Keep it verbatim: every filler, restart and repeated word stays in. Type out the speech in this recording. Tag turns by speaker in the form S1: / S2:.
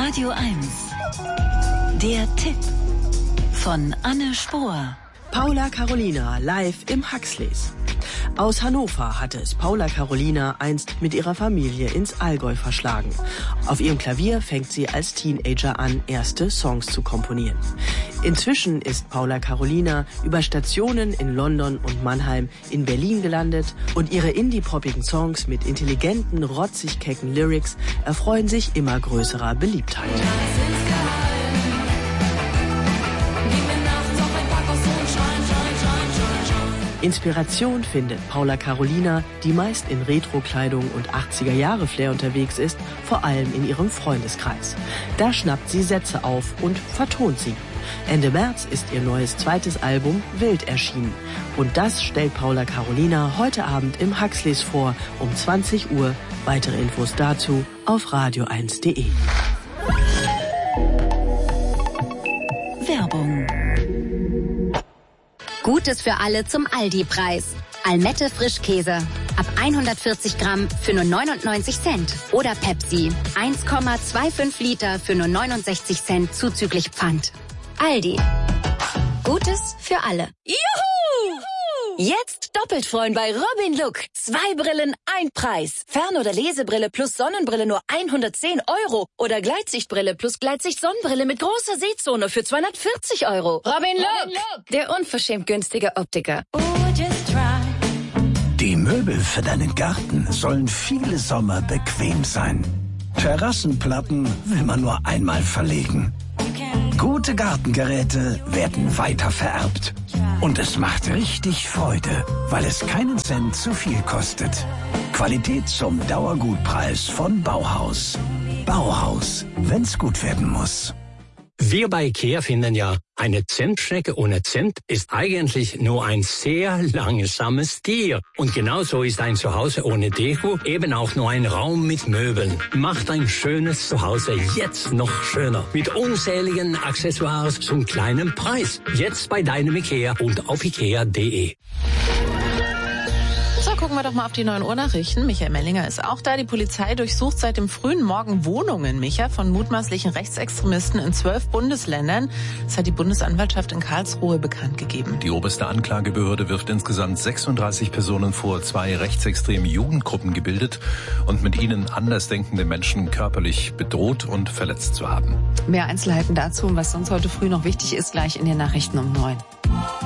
S1: Radio eins. Der Tipp von Anne Spohr.
S2: Paula Carolina live im Huxleys. Aus Hannover hatte es Paula Carolina einst mit ihrer Familie ins Allgäu verschlagen. Auf ihrem Klavier fängt sie als Teenager an, erste Songs zu komponieren. Inzwischen ist Paula Carolina über Stationen in London und Mannheim in Berlin gelandet und ihre indie-poppigen Songs mit intelligenten, rotzig-kecken Lyrics erfreuen sich immer größerer Beliebtheit. Inspiration findet Paula Carolina, die meist in Retro-Kleidung und achtziger-Jahre-Flair unterwegs ist, vor allem in ihrem Freundeskreis. Da schnappt sie Sätze auf und vertont sie. Ende März ist ihr neues zweites Album Wild erschienen. Und das stellt Paula Carolina heute Abend im Huxleys vor, um zwanzig Uhr. Weitere Infos dazu auf radio eins punkt de.
S1: Werbung.
S3: Gutes für alle zum Aldi-Preis. Almette Frischkäse. Ab hundertvierzig Gramm für nur neunundneunzig Cent. Oder Pepsi. eins Komma fünfundzwanzig Liter für nur neunundsechzig Cent zuzüglich Pfand. Aldi. Gutes für alle.
S4: Juhu! Jetzt doppelt freuen bei Robin Look. Zwei Brillen, ein Preis. Fern- oder Lesebrille plus Sonnenbrille nur hundertzehn Euro. Oder Gleitsichtbrille plus Gleitsicht-Sonnenbrille mit großer Sehzone für zweihundertvierzig Euro. Robin Look, Robin Look. Der unverschämt günstige Optiker.
S5: Die Möbel für deinen Garten sollen viele Sommer bequem sein. Terrassenplatten will man nur einmal verlegen. Gute Gartengeräte werden weiter vererbt. Und es macht richtig Freude, weil es keinen Cent zu viel kostet. Qualität zum Dauergutpreis von Bauhaus. Bauhaus, wenn's gut werden muss.
S6: Wir bei IKEA finden ja, eine Zentschnecke ohne Cent ist eigentlich nur ein sehr langsames Tier. Und genauso ist ein Zuhause ohne Deko eben auch nur ein Raum mit Möbeln. Macht ein schönes Zuhause jetzt noch schöner. Mit unzähligen Accessoires zum kleinen Preis. Jetzt bei deinem IKEA und auf ikea punkt de.
S7: So, gucken wir doch mal auf die neuen Uhrnachrichten. Michael Mellinger ist auch da. Die Polizei durchsucht seit dem frühen Morgen Wohnungen, Micha, von mutmaßlichen Rechtsextremisten in zwölf Bundesländern. Das hat die Bundesanwaltschaft in Karlsruhe bekannt gegeben.
S8: Die oberste Anklagebehörde wirft insgesamt sechsunddreißig Personen vor, zwei rechtsextreme Jugendgruppen gebildet und mit ihnen andersdenkende Menschen körperlich bedroht und verletzt zu haben.
S7: Mehr Einzelheiten dazu und was sonst heute früh noch wichtig ist, gleich in den Nachrichten um neun.